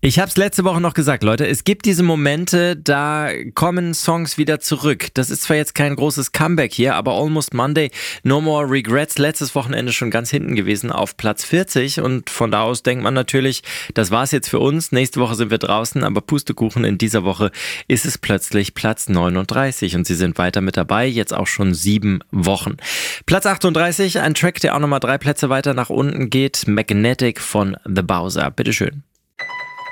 Ich habe es letzte Woche noch gesagt, Leute, es gibt diese Momente, da kommen Songs wieder zurück. Das ist zwar jetzt kein großes Comeback hier, aber Almost Monday, No More Regrets, letztes Wochenende schon ganz hinten gewesen auf Platz 40 und von da aus denkt man natürlich, das war's jetzt für uns, nächste Woche sind wir draußen, aber Pustekuchen, in dieser Woche ist es plötzlich Platz 39 und sie sind weiter mit dabei, jetzt auch schon 7 Wochen. Platz 38, ein Track, der auch nochmal 3 Plätze weiter nach unten geht, Magnetic von The Bowser. Bitteschön.